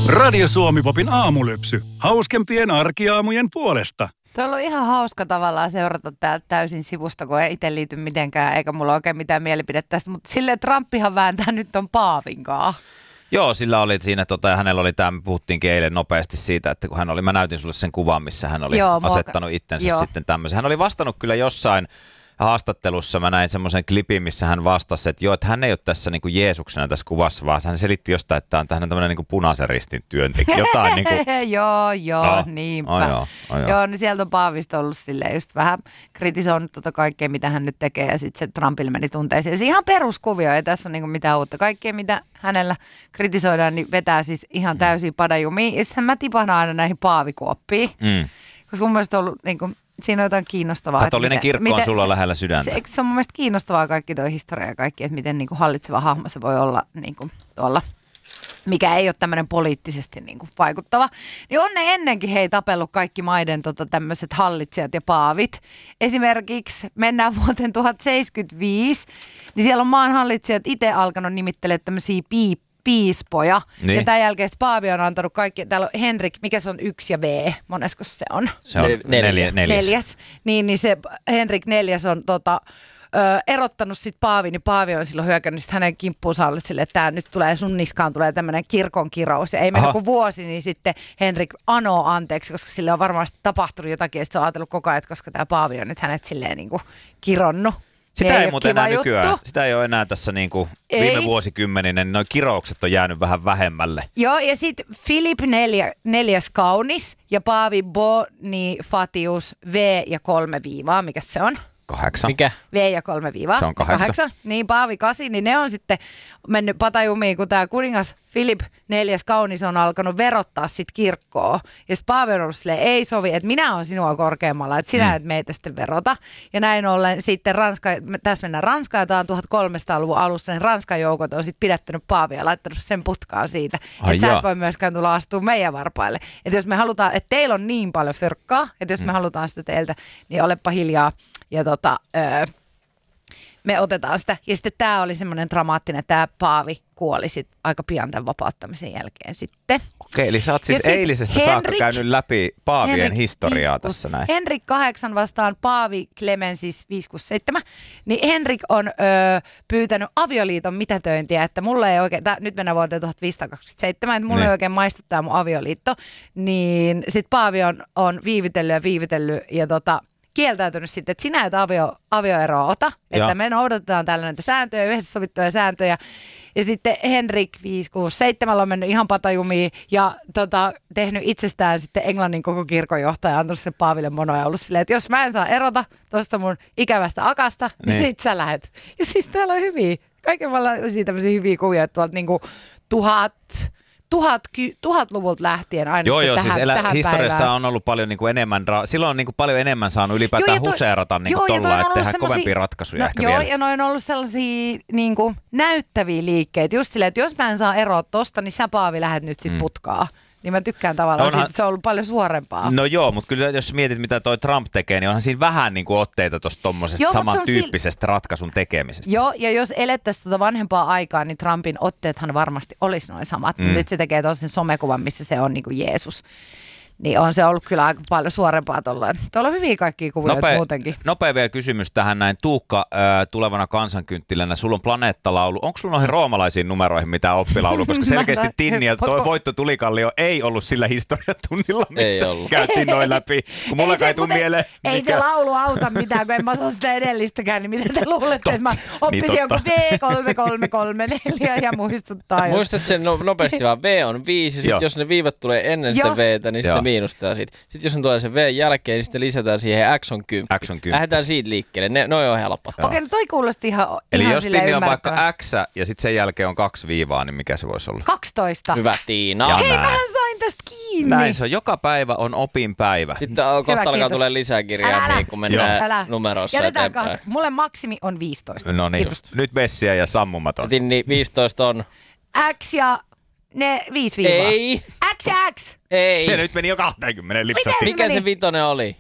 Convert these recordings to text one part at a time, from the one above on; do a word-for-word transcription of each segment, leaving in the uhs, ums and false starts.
Radio Suomi-popin aamulypsy. Hauskempien arkiaamujen puolesta. Tuo on ollut ihan hauska tavallaan seurata täältä täysin sivusta, kun ei itse liity mitenkään, eikä mulla oikein mitään mielipidettä tästä. Mutta silleen Trumpihan vääntää nyt ton Paavinkaa. Joo, sillä oli siinä, tota, ja hänellä oli tämä, me puhuttiinkin eilen nopeasti siitä, että kun hän oli, mä näytin sulle sen kuvan, missä hän oli Joo, asettanut mua... itsensä Joo. sitten tämmöisen. Hän oli vastannut kyllä jossain haastattelussa, mä näin semmoisen klipin, missä hän vastasi, että joo, että hän ei ole tässä niin kuin Jeesuksena tässä kuvassa, vaan hän selitti jostain, että on tämmöinen niin kuin punaisen ristin työntekijä, jotain niin kuin... joo, joo, oh. niinpä. Oh, joo, oh, joo. joo, niin sieltä on Paavista ollut silleen just vähän kritisoinut tota kaikkea, mitä hän nyt tekee, ja sitten se Trumpille meni tunteisiin. Se ihan peruskuvio, ei tässä ole niin kuin mitään uutta. Kaikkea, mitä hänellä kritisoidaan, niin vetää siis ihan täysin padajumiin, ja sitten mä tipahdan aina näihin paavikuoppiin, mm. koska mun mielestä on ollut niin kuin... Siinä on jotain kiinnostavaa. Katolinen kirkko miten, on sulla se, lähellä sydäntä. Se, se on mun mielestä kiinnostavaa kaikki tuo historia ja kaikki, että miten niin kuin hallitseva hahmo se voi olla niin kuin tuolla, mikä ei ole tämmöinen poliittisesti niin kuin vaikuttava. Niin on ne ennenkin hei tapellut kaikki maiden tota, tämmöiset hallitsijat ja paavit. Esimerkiksi mennään vuoteen tuhatseitsemänkymmentäviisi, niin siellä on maan hallitsijat itse alkanut nimittelemaan tämmöisiä piippiä. piispoja. Niin. Ja tämän jälkeen Paavi on antanut kaikki, täällä on Henrik, mikä se on yksi ja V, monesko se on? Se on neljä, neljäs. neljäs. Niin, niin se Henrik neljäs on tota, ö, erottanut sit Paavi, niin Paavi on silloin hyökännyt sit hänen kimppuunsa alle silleen, että tää nyt tulee, sun niskaan tulee tämmöinen kirkon kirous. Ja ei mennä kuin vuosi, niin sitten Henrik anoo anteeksi, koska sille on varmasti tapahtunut jotakin, ja sitten se on ajatellut koko ajan, että koska tämä Paavi on nyt hänet silleen niin kuin kironnut. Sitä ei, ei muuten enää nykyään. Juttu. Sitä ei ole enää tässä niinku viime vuosikymmeninä, niin nuo kiroukset on jäänyt vähän vähemmälle. Joo, ja sitten Filip neljä, neljäs kaunis ja Paavi Bonifatius V ja kolme viivaa, mikä se on? Kahdeksan. Mikä? V ja kolme viivaa. Se on kahdeksan. kahdeksan. Niin, Paavi kasi, niin ne on sitten mennyt patajumiin, kun tämä kuningas Filip neljäs kaunis on alkanut verottaa sit kirkkoa. Ja sitten Paavi on ollut silleen, ei sovi, että minä olen sinua korkeammalla, että sinä mm. et meitä sitten verota. Ja näin ollen sitten Ranska, tässä mennään Ranskaan, ja tämä on tuhatkolmesataaluvun alussa, niin Ranskan joukot on sitten pidättänyt Paavia ja laittanut sen putkaan siitä. Että sä et voi myöskään tulla astua meidän varpaille. Että jos me halutaan, että teillä on niin paljon fyrkkaa, että jos me mm. halutaan sitä teiltä, niin olepa hiljaa. Ja tota, öö, me otetaan sitä. Ja sitten tämä oli semmoinen dramaattinen, että tämä Paavi kuoli sitten aika pian tämän vapauttamisen jälkeen sitten. Okei, eli sä oot siis eilisestä Henrik, saakka käynyt läpi Paavien Henrik, historiaa viisi, tässä näin. Henrik kahdeksan vastaan Paavi Clemensis viisi kuusi seitsemän. Niin Henrik on öö, pyytänyt avioliiton mitätöintiä, että mulla ei oikein, tää, nyt mennään vuoteen tuhatviisisataakaksikymmentäseitsemän, että mulla niin. ei oikein maistuttaa mun avioliitto. Niin sitten Paavi on, on viivitellyt ja viivitellyt ja tota... kieltäytynyt sitten, että sinä et avio, avioeroa ota, että ja. me noudatetaan täällä näitä sääntöjä, yhdessä sovittuja sääntöjä. Ja sitten Henrik viisi kuusi seitsemän on mennyt ihan patajumiin ja tota, tehnyt itsestään sitten Englannin koko kirkonjohtaja, antanut sen Paaville monoja ja ollut silleen, että jos mä en saa erota tuosta mun ikävästä akasta, niin, niin sit sä lähet. Ja siis täällä on hyviä, kaikenlaisia tämmöisiä hyviä kuvia, että tuolta niinku tuhat... Tuhat, tuhatluvulta lähtien aina joo, joo, tähän, siis elä, tähän historiassa päivään. on ollut paljon niin kuin enemmän, silloin on niin kuin paljon enemmän saanut ylipäätään joo, huseerata niin kuin tolla, että tehdään kovempia ratkaisuja no, ehkä joo, vielä. Ja noin on ollut sellaisia niin kuin näyttäviä liikkeitä, just silleen, että jos mä en saa eroa tosta, niin sä Paavi lähdet nyt sit mm. putkaa. Niin mä tykkään tavallaan onhan, siitä, että se on ollut paljon suorempaa. No joo, mutta kyllä jos mietit, mitä toi Trump tekee, niin onhan siinä vähän niin kuin otteita tuosta tommosesta samantyyppisestä sil... ratkaisun tekemisestä. Joo, ja jos elettäisiin tuota vanhempaa aikaa, niin Trumpin otteethan varmasti olisi noin samat. Mm. Nyt se tekee tosin somekuvan, missä se on niin kuin Jeesus. Niin on se ollut kyllä aika paljon suorempaa tuolla. Tuolla on hyviä kaikkia kuvia nopea, muutenkin. Nopea vielä kysymys tähän näin. Tuukka, äh, tulevana kansankynttilänä, sulla on planeettalaulu. Onko sulla noihin roomalaisiin numeroihin mitään oppilaulu? Koska selkeästi Tinni ja toi Voitto Tulikallio ei ollut sillä historiatunnilla, missä käytiin noin läpi. Kun mulla kai tuu mieleen. Ei mikä... se laulu auta mitään, kun en mä osaa sitä edellistäkään, niin mitä te luulette, että mä oppisin niin joku V kolme kolme kolme neljä ja muistuttaa. Muistat sen no, nopeasti vaan. V on viisi, sitten jos ne viivat tulee ennen sitä V:tä, niin sitten miinustetaan siitä. Sitten jos on tulee se V jälkeen, niin sitten lisätään siihen X on kymppi. X on kymppi. Lähdetään siitä liikkeelle. Ne, noi on helppoa. Okei, no toi kuulosti ihan, eli ihan jos Tinni on vaikka X ja sitten sen jälkeen on kaksi viivaa, niin mikä se voisi olla? kaksitoista. Hyvä Tiina. Ja hei, näin. mähän sain tästä kiinni. Näin se on. Joka päivä on opinpäivä. Sitten hyvä, kohta alkaa tulee lisäkirjaa, niin kun mennään numeroissa jätetään eteenpäin. Kahta. Mulle maksimi on viisitoista. No niin, just. Nyt messiä ja sammumaton. Tinni viisitoista on... X ja... Ne viisi viivaa. Ei. X ja X. Ei. Ja nyt meni jo kaksikymmentä lipsahti. Mikä se vitonen oli?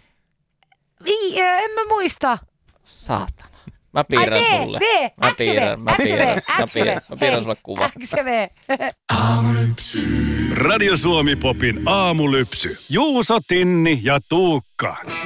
Vi, en mä muista. Saatana. Mä piirrän Ai, sulle. V, Mä piirrän, mä piirrän, X V, mä piirrän, mä piirrän sulle kuva. X V. Aamulypsy. Radio Suomi Popin aamulypsy. Juuso, Tinni ja Tuukka.